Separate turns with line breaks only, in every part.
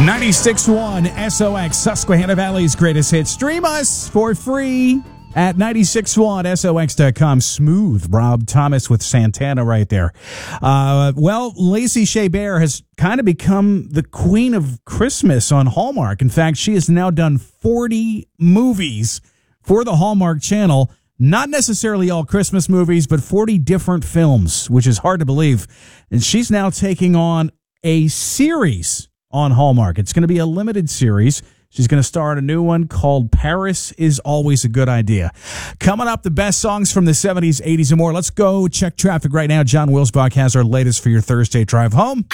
96.1 SOX, Susquehanna Valley's greatest hits. Stream us for free at 96.1sox.com. Smooth Rob Thomas with Santana right there. Lacey Shea Bear has kind of become the queen of Christmas on Hallmark. In fact, she has now done 40 movies for the Hallmark Channel. Not necessarily all Christmas movies, but 40 different films, which is hard to believe. And she's now taking on a series on Hallmark. It's going to be a limited series. She's going to star in a new one called Paris is Always a Good Idea. Coming up, the best songs from the 70s, 80s, and more. Let's go check traffic right now. John Wilsbach has our latest for your Thursday drive home.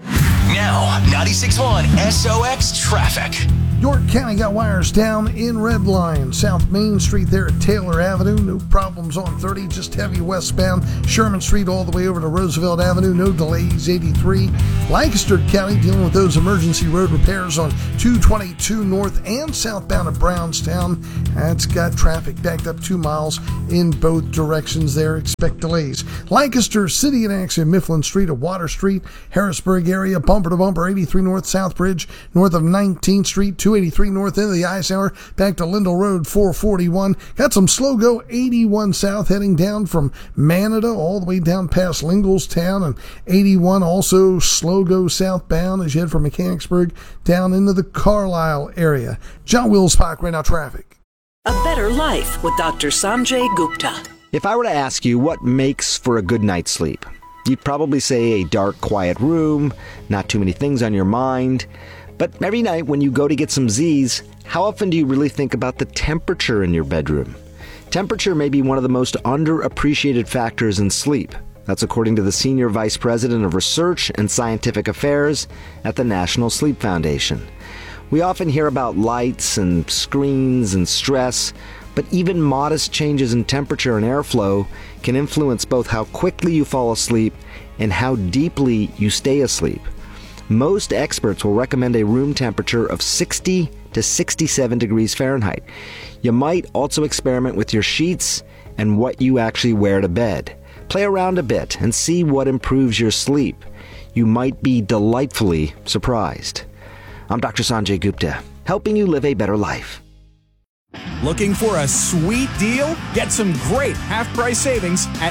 Now, 96.1 SOX traffic.
York County got wires down in Red Line. South Main Street there at Taylor Avenue. No problems on 30, just heavy westbound. Sherman Street all the way over to Roosevelt Avenue. No delays, 83. Lancaster County dealing with those emergency road repairs on 222 north and southbound of Brownstown. That's got traffic backed up 2 miles in both directions there. Expect delays. Lancaster City and accident, Mifflin Street at Water Street. Harrisburg area, bumper to bumper, 83 north, South Bridge, north of 19th Street, 283 north into the Eisenhower, back to Lindell Road, 441. Got some slow go 81 south heading down from Manada all the way down past Linglestown, and 81 also slow go southbound as you head from Mechanicsburg down into the Carlisle area. John Wilsbach, right now traffic.
A better life with Dr. Sanjay Gupta.
If I were to ask you what makes for a good night's sleep, you'd probably say a dark, quiet room, not too many things on your mind. But every night when you go to get some Z's, how often do you really think about the temperature in your bedroom? Temperature may be one of the most underappreciated factors in sleep. That's according to the Senior Vice President of Research and Scientific Affairs at the National Sleep Foundation. We often hear about lights and screens and stress, but even modest changes in temperature and airflow can influence both how quickly you fall asleep and how deeply you stay asleep. Most experts will recommend a room temperature of 60 to 67 degrees Fahrenheit. You might also experiment with your sheets and what you actually wear to bed. Play around a bit and see what improves your sleep. You might be delightfully surprised. I'm Dr. Sanjay Gupta, helping you live a better life.
Looking for a sweet deal? Get some great half-price savings at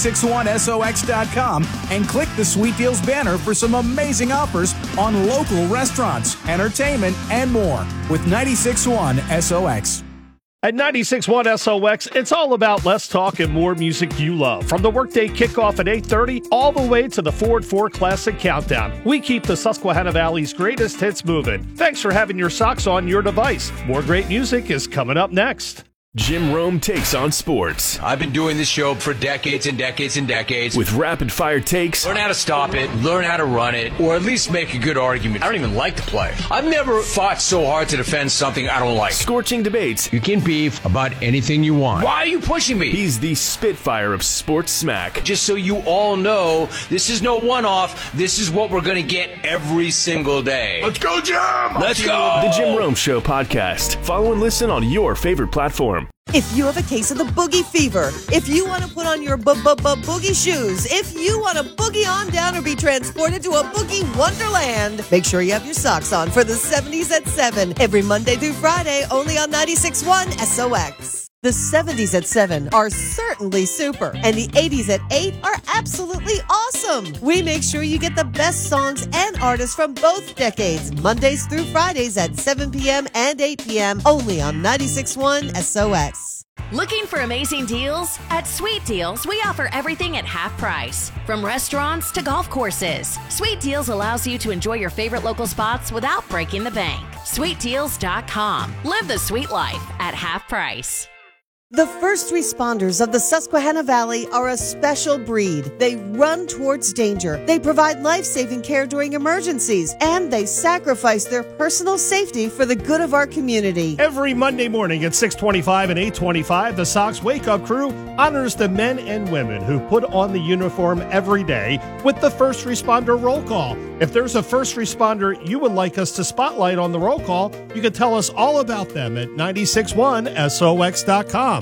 961sox.com and click the Sweet Deals banner for some amazing offers on local restaurants, entertainment, and more with 96.1 SOX.
At 96.1 SOX, it's all about less talk and more music you love. From the workday kickoff at 8:30 all the way to the Ford 4 Classic Countdown, we keep the Susquehanna Valley's greatest hits moving. Thanks for having your socks on your device. More great music is coming up next.
Jim Rome takes on sports.
I've been doing this show for decades and decades and decades.
With rapid-fire takes.
Learn how to stop it, learn how to run it, or at least make a good argument. I don't even like the play. I've never fought so hard to defend something I don't like.
Scorching debates.
You can beef about anything you want. Why are you pushing me?
He's the Spitfire of sports smack.
Just so you all know, this is no one-off. This is what we're going to get every single day. Let's go, Jim! Let's go!
The Jim Rome Show podcast. Follow and listen on your favorite platform.
If you have a case of the boogie fever, if you want to put on your boogie shoes, if you want to boogie on down or be transported to a boogie wonderland, make sure you have your socks on for the 70s at 7 every Monday through Friday, only on 96.1 SOX. The 70s at 7 are certainly super, and the 80s at 8 are absolutely awesome. We make sure you get the best songs and artists from both decades, Mondays through Fridays at 7 p.m. and 8 p.m. only on 96.1 SOX.
Looking for amazing deals? At Sweet Deals, we offer everything at half price. From restaurants to golf courses, Sweet Deals allows you to enjoy your favorite local spots without breaking the bank. SweetDeals.com. Live the sweet life at half price.
The first responders of the Susquehanna Valley are a special breed. They run towards danger. They provide life-saving care during emergencies, and they sacrifice their personal safety for the good of our community.
Every Monday morning at 6:25 and 8:25, the Sox Wake Up Crew honors the men and women who put on the uniform every day with the first responder roll call. If there's a first responder you would like us to spotlight on the roll call, you can tell us all about them at 961sox.com.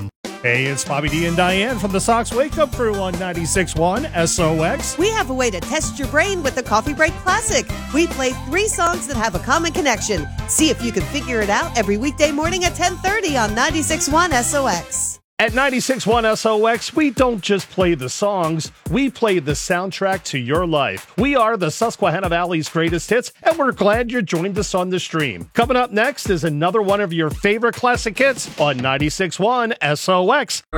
Hey, it's Bobby D and Diane from the Sox Wake Up Crew on 96.1 SOX.
We have a way to test your brain with the Coffee Break Classic. We play 3 songs that have a common connection. See if you can figure it out every weekday morning at 10:30 on 96.1 SOX.
At 96.1 SOX, we don't just play the songs, we play the soundtrack to your life. We are the Susquehanna Valley's greatest hits, and we're glad you joined us on the stream. Coming up next is another one of your favorite classic hits on 96.1 SOX.